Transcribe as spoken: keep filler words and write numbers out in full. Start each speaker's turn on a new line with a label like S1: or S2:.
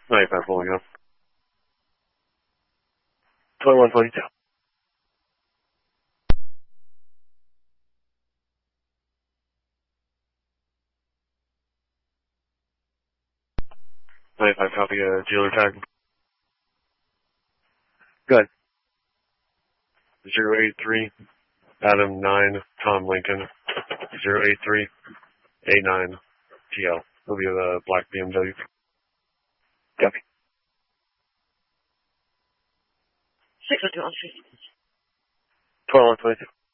S1: ninety-five pulling up. twenty-one twenty-two. ninety-five copy, uh, dealer tag. Good. zero eight three, Adam nine, Tom Lincoln. zero eight three, A nine, T L. It'll be the black B M W. Copy.
S2: six oh two on street.
S1: twelve one twenty-two.